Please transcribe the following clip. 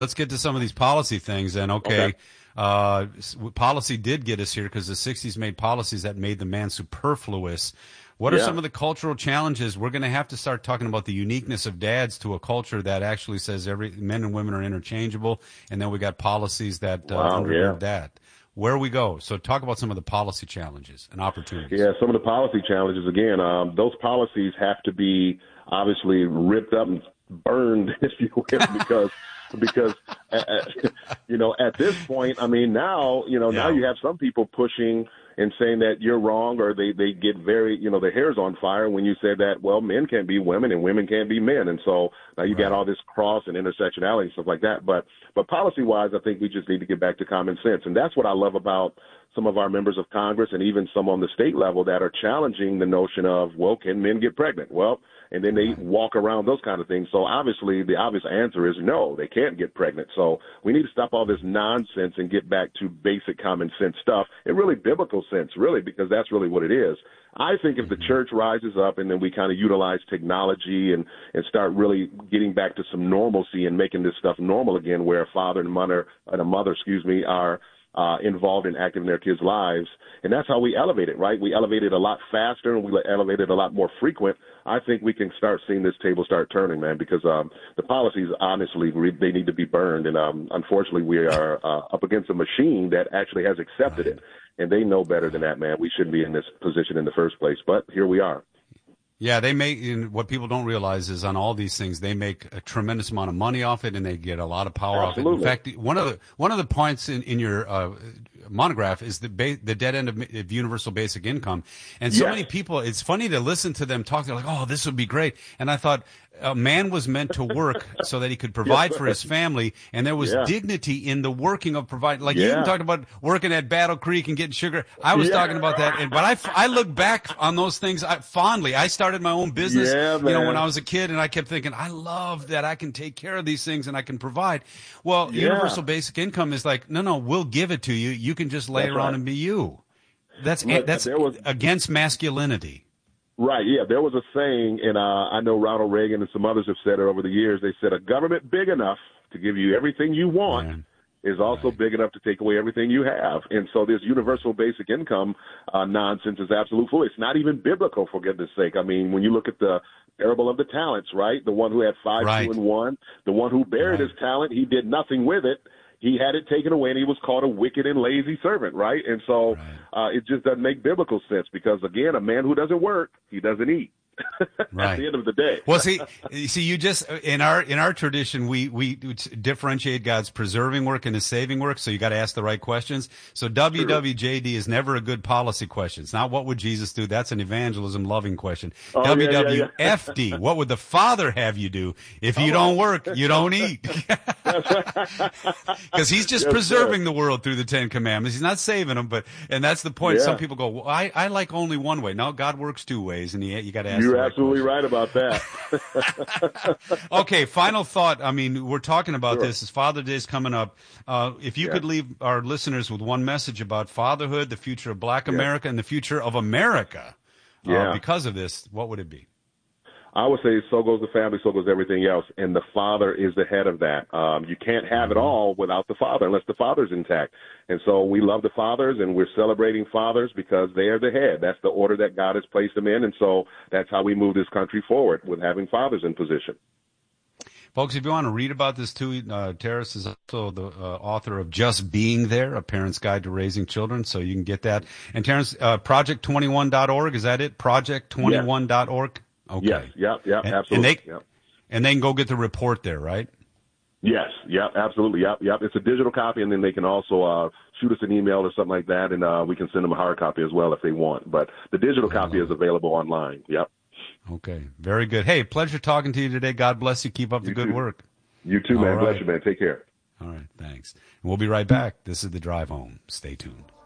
let's get to some of these policy things. And Okay. policy did get us here because the 60s made policies that made the man superfluous. What are Yeah. some of the cultural challenges? We're going to have to start talking about the uniqueness of dads to a culture that actually says men and women are interchangeable, and then we got policies that Wow. Yeah. undergird that. Where we go. So talk about some of the policy challenges and opportunities. Yeah. Some of the policy challenges, again, those policies have to be obviously ripped up and burned, if you will, because at this point, I mean, now you have some people pushing and saying that you're wrong, or they get very, their hair's on fire when you say that, well, men can't be women and women can't be men. And so now you got all this cross and intersectionality and stuff like that. But policy wise, I think we just need to get back to common sense. And that's what I love about some of our members of Congress and even some on the state level that are challenging the notion of, well, can men get pregnant? Well, and then they walk around those kind of things. So obviously the obvious answer is no, they can't get pregnant. So we need to stop all this nonsense and get back to basic common sense stuff and really biblical sense, really, because that's really what it is. I think if the church rises up and then we kind of utilize technology and start really getting back to some normalcy and making this stuff normal again, where a father and a mother, are involved and active in their kids' lives. And that's how we elevate it, right? We elevate it a lot faster and we elevate it a lot more frequent. I think we can start seeing this table start turning, man, because the policies, honestly, they need to be burned. And unfortunately, we are up against a machine that actually has accepted it. And they know better than that, man. We shouldn't be in this position in the first place. But here we are. Yeah, what people don't realize is on all these things, they make a tremendous amount of money off it, and they get a lot of power off it. In fact, one of the points in your monograph is the dead end of universal basic income. And so many people, it's funny to listen to them talk. They're like, oh, this would be great. And I thought, a man was meant to work so that he could provide for his family, and there was dignity in the working of providing. Like you even talked about working at Battle Creek and getting sugar. I was talking about that, but I look back on those things fondly. I started my own business, when I was a kid, and I kept thinking, I love that I can take care of these things and I can provide. Well, universal basic income is like, no, we'll give it to you. You can just lay around and be you. That's against masculinity. Right, yeah. There was a saying, and I know Ronald Reagan and some others have said it over the years. They said a government big enough to give you everything you want is also big enough to take away everything you have. And so this universal basic income nonsense is absolute fool. It's not even biblical, for goodness sake. I mean, when you look at the parable of the talents, right, the one who had 5, 2, and 1, the one who buried his talent, he did nothing with it. He had it taken away, and he was called a wicked and lazy servant, right? And so it just doesn't make biblical sense because, again, a man who doesn't work, he doesn't eat. At the end of the day. Well, see, you just in our tradition, we differentiate God's preserving work and His saving work. So you got to ask the right questions. So WWJD is never a good policy question. It's not what would Jesus do. That's an evangelism loving question. WWFD, what would the Father have you do if you don't work, you don't eat? Because He's just preserving the world through the 10 Commandments. He's not saving them, and that's the point. Some people go, well, I like only one way. No, God works two ways, and you got to ask. You're absolutely right about that. Okay, final thought. I mean, we're talking about this. Father Day is coming up. If you could leave our listeners with one message about fatherhood, the future of Black America, and the future of America because of this, what would it be? I would say so goes the family, so goes everything else, and the father is the head of that. You can't have it all without the father unless the father's intact. And so we love the fathers, and we're celebrating fathers because they are the head. That's the order that God has placed them in, and so that's how we move this country forward, with having fathers in position. Folks, if you want to read about this too, Terrace is also the author of Just Being There, A Parent's Guide to Raising Children, so you can get that. And Terrace, project21.org, is that it? Project21.org? Okay. Yes. Yep. Absolutely. And they can go get the report there, right? Yes. Yep. Absolutely. Yep. It's a digital copy, and then they can also shoot us an email or something like that, and we can send them a hard copy as well if they want. But the digital copy is available online. Yep. Okay. Very good. Hey, pleasure talking to you today. God bless you. Keep up the good work. You too, man. Bless you, man. Take care. All right. Thanks. And we'll be right back. This is The Drive Home. Stay tuned.